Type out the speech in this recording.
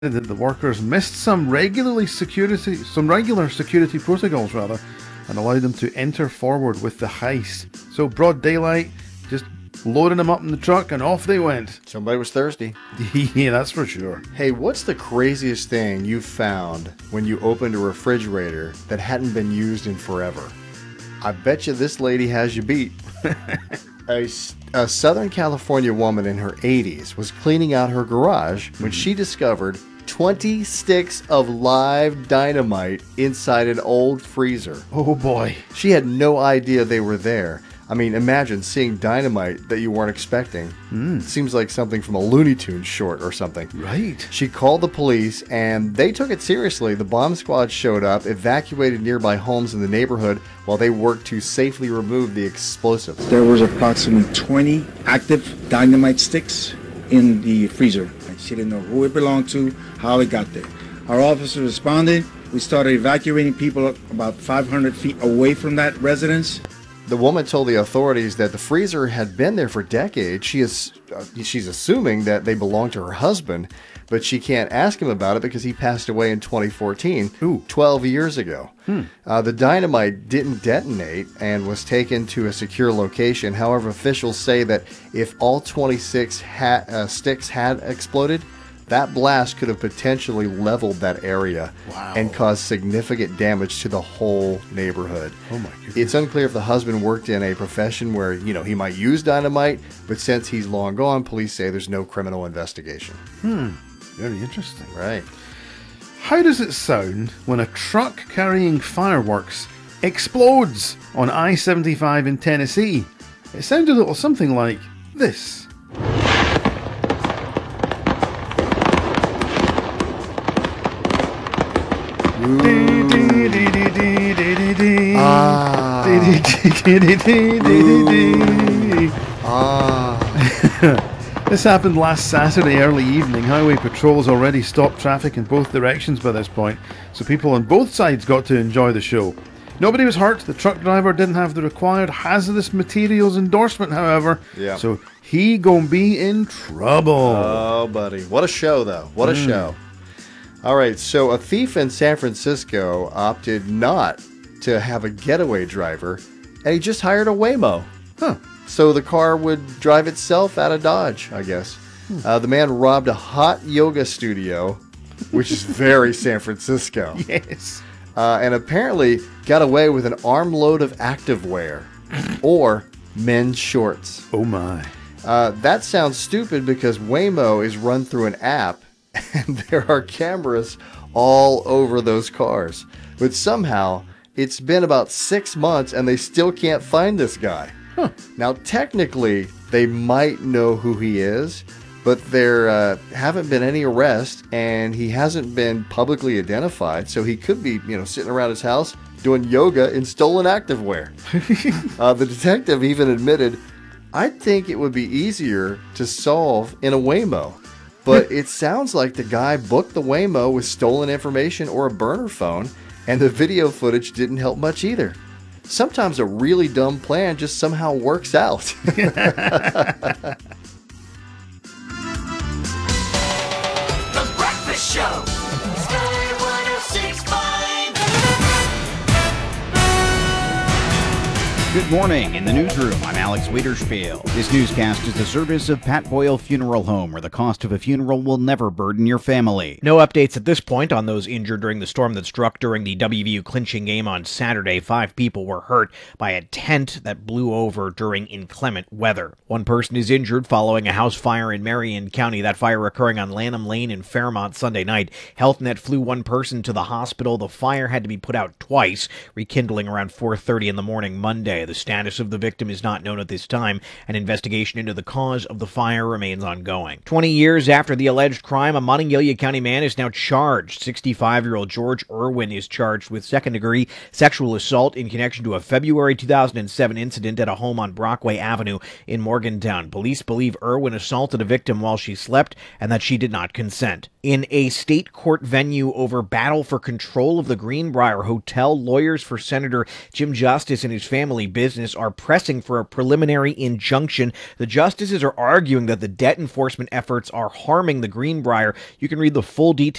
that the workers missed some regular security protocols and allowed them to enter forward with the heist. So broad daylight, just loading them up in the truck and off they went. Somebody was thirsty. Yeah, that's for sure. Hey, what's the craziest thing you found when you opened a refrigerator that hadn't been used in forever? I bet you this lady has you beat. A Southern California woman in her 80s was cleaning out her garage when she discovered 20 sticks of live dynamite inside an old freezer. Oh boy. She had no idea they were there. I mean, imagine seeing dynamite that you weren't expecting. Seems like something from a Looney Tunes short or something. Right. She called the police, and they took it seriously. The bomb squad showed up, evacuated nearby homes in the neighborhood while they worked to safely remove the explosives. There was approximately 20 active dynamite sticks in the freezer. She didn't know who it belonged to, how it got there. Our officers responded. We started evacuating people about 500 feet away from that residence. The woman told the authorities that the freezer had been there for decades. She's assuming that they belonged to her husband, but she can't ask him about it because he passed away in 2014, 12 years ago. The dynamite didn't detonate and was taken to a secure location. However, officials say that if all 26 sticks had exploded, that blast could have potentially leveled that area and caused significant damage to the whole neighborhood. Oh my goodness. It's unclear if the husband worked in a profession where, he might use dynamite, but since he's long gone, police say there's no criminal investigation. Very interesting. Right. How does it sound when a truck carrying fireworks explodes on I-75 in Tennessee? It sounds a little something like this. This happened last Saturday early evening. Highway patrols already stopped traffic in both directions by this point, so people on both sides got to enjoy the show. Nobody was hurt. The truck driver didn't have the required hazardous materials endorsement, however. Yeah. So he gonna be in trouble. Oh, buddy. What a show, though. What a show. All right, so a thief in San Francisco opted not to have a getaway driver, and he just hired a Waymo. So the car would drive itself out of Dodge, I guess. The man robbed a hot yoga studio, which is very San Francisco. Yes. And apparently got away with an armload of activewear or men's shorts. Oh my. That sounds stupid because Waymo is run through an app and there are cameras all over those cars. But somehow it's been about 6 months and they still can't find this guy. Now, technically, they might know who he is, but there haven't been any arrests, and he hasn't been publicly identified, so he could be, sitting around his house doing yoga in stolen activewear. The detective even admitted, I think it would be easier to solve in a Waymo, but it sounds like the guy booked the Waymo with stolen information or a burner phone, and the video footage didn't help much either. Sometimes a really dumb plan just somehow works out. The Breakfast Show. Sky 106.5. Good morning. In the newsroom, I'm Alex Wiederspiel. This newscast is the service of Pat Boyle Funeral Home, where the cost of a funeral will never burden your family. No updates at this point on those injured during the storm that struck during the WVU clinching game on Saturday. 5 people were hurt by a tent that blew over during inclement weather. 1 person is injured following a house fire in Marion County. That fire occurring on Lanham Lane in Fairmont Sunday night. HealthNet flew 1 person to the hospital. The fire had to be put out twice, rekindling around 4:30 in the morning Monday. The status of the victim is not known at this time. An investigation into the cause of the fire remains ongoing. 20 years after the alleged crime, a Monongalia County man is now charged. 65-year-old George Irwin is charged with second-degree sexual assault in connection to a February 2007 incident at a home on Brockway Avenue in Morgantown. Police believe Irwin assaulted a victim while she slept and that she did not consent. In a state court venue over battle for control of the Greenbrier Hotel, lawyers for Senator Jim Justice and his family business are pressing for a preliminary injunction. The justices are arguing that the debt enforcement efforts are harming the Greenbrier. You can read the full details